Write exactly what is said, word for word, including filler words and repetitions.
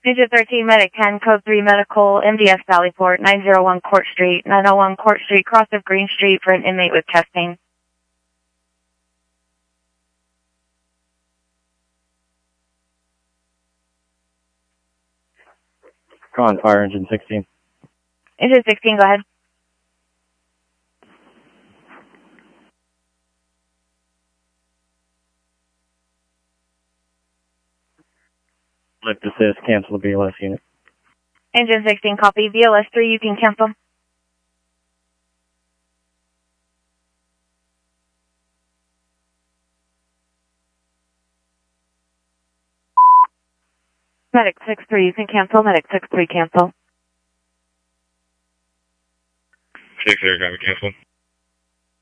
Engine thirteen, Medic ten, Code three Medical, M D S Valleyport, nine oh one Court Street, nine oh one Court Street, cross of Green Street for an inmate with chest pain. Come on, fire engine sixteen. Engine sixteen, go ahead. Lift assist, cancel the B L S unit. Engine sixteen, copy. B L S three, you can cancel. Medic six three, you can cancel. Medic six three, cancel. six three, copy, cancel.